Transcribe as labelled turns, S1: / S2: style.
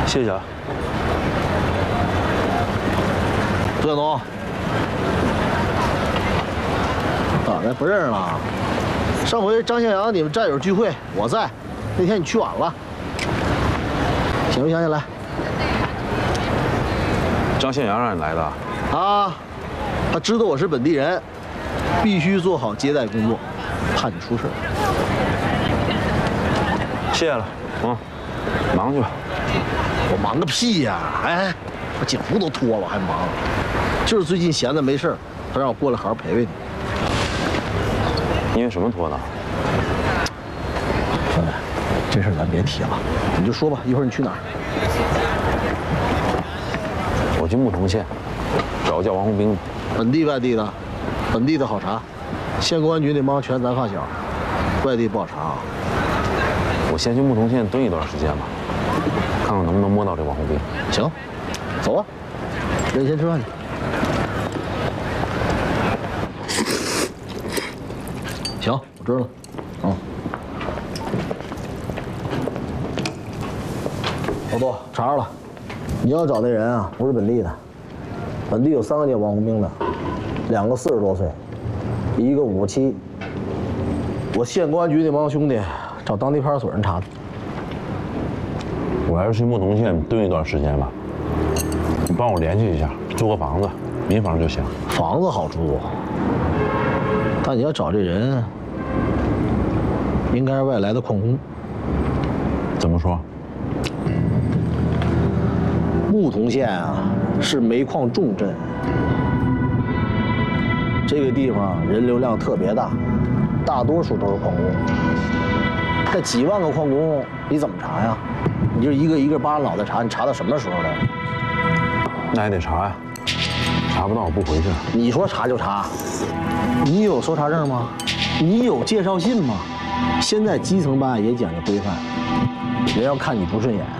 S1: 谢谢啊。
S2: 杜小农，咋的？不认识了？上回张向阳你们战友聚会，我在，那天你去晚了。想不想起来？
S1: 张向阳让你来的？
S2: 啊，他知道我是本地人，必须做好接待工作，怕你出事。
S1: 谢了，忙去吧。
S2: 我忙个屁呀！哎，我警服都脱了还忙，就是最近闲着没事儿，他让我过来好好陪陪你。
S1: 因为什么脱的？
S2: 兄弟，这事儿咱别提了，你就说吧，一会儿你去哪儿？
S1: 我去牧童县，找个叫王红兵的。
S2: 本地外地的，本地的好查，县公安局那帮全咱发小，外地不好查啊。
S1: 我先去牧童县蹲一段时间吧，看看能不能摸到这王红兵。
S2: 行，走啊，人先吃饭去。行，我知道了。老杜，查着了，你要找那人啊，不是本地的，本地有3个叫王红兵的，2个40多岁，1个57。我县公安局那帮兄弟找当地派出所人查的。
S1: 我还是去牧童县蹲一段时间吧。你帮我联系一下，租个房子，民房就行。
S2: 房子好租，但你要找这人，应该是外来的矿工。
S1: 怎么说？
S2: 牧童县啊，是煤矿重镇，这个地方人流量特别大，大多数都是矿工。这几万个矿工，你怎么查呀？你就一个一个扒着脑袋查，你查到什么时候来？
S1: 那也得查呀，查不到我不回去。
S2: 你说查就查，你有搜查证吗？你有介绍信吗？现在基层办案也讲究规范，人要看你不顺眼，